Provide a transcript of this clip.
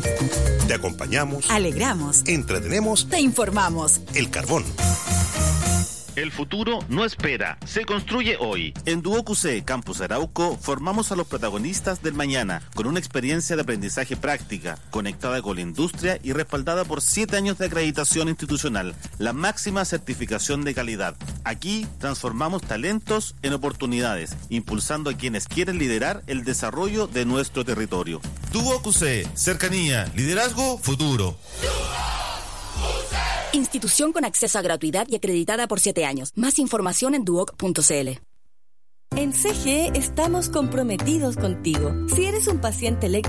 Te acompañamos, alegramos, entretenemos, te informamos. El Carbón. El futuro no espera, se construye hoy. En Duoc UC Campus Arauco formamos a los protagonistas del mañana con una experiencia de aprendizaje práctica, conectada con la industria y respaldada por 7 años de acreditación institucional, la máxima certificación de calidad. Aquí transformamos talentos en oportunidades, impulsando a quienes quieren liderar el desarrollo de nuestro territorio. Duoc UC, cercanía, liderazgo, futuro. Institución con acceso a gratuidad y acreditada por 7 años. Más información en duoc.cl. En CGE estamos comprometidos contigo. Si eres un paciente electo